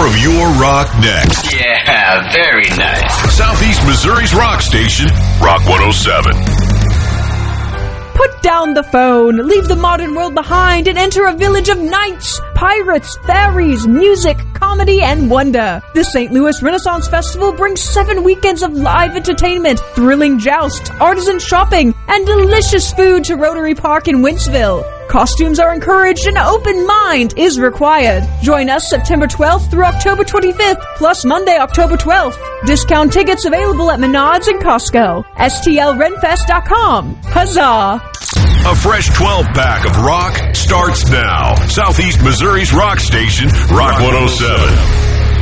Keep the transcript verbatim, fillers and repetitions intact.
more of your rock next. Yeah, very nice. Southeast Missouri's rock station, Rock one oh seven. Put down the phone, leave the modern world behind, and enter a village of knights, pirates, fairies, music, comedy, and wonder. The Saint Louis Renaissance Festival brings seven weekends of live entertainment, thrilling jousts, artisan shopping, and delicious food to Rotary Park in Wentzville. Costumes are encouraged and an open mind is required. Join us September twelfth through October twenty-fifth, plus Monday, October twelfth. Discount tickets available at Menards and Costco. S T L Renfest dot com. Huzzah! A fresh twelve-pack of rock starts now. Southeast Missouri's rock station, Rock one oh seven.